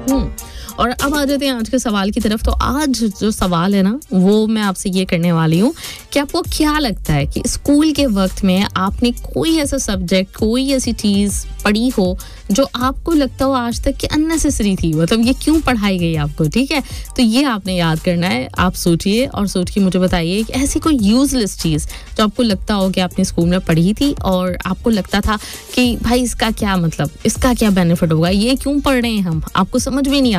हम्म। और अब आ जाते हैं आज के सवाल की तरफ। तो आज जो सवाल है ना, वो मैं आपसे ये करने वाली हूँ कि आपको क्या लगता है कि स्कूल के वक्त में आपने कोई ऐसा सब्जेक्ट, कोई ऐसी चीज़ पढ़ी हो जो आपको लगता हो आज तक कि अननेसेसरी थी, मतलब ये क्यों पढ़ाई गई आपको, ठीक है? तो ये आपने याद करना है। आप सोचिए और सोच के मुझे बताइए कि ऐसी कोई यूजलेस चीज़ जो आपको लगता हो कि आपने स्कूल में पढ़ी थी और आपको लगता था कि भाई इसका क्या मतलब, इसका क्या बेनिफिट होगा, ये क्यों पढ़ रहे हैं हम, आपको समझ में नहीं